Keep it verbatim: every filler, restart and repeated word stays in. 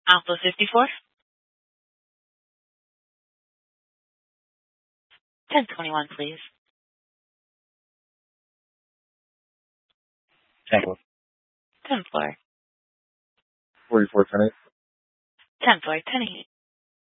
Alpha fifty-four. ten twenty-one, please. Tango. ten four. forty-four ten eight. ten four, ten eight.